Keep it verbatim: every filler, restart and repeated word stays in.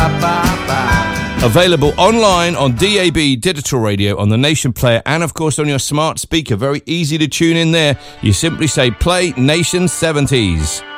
Available online on D A B Digital Radio, on the Nation Player, and of course on your smart speaker. Very easy to tune in there. You simply say play Nation seventies.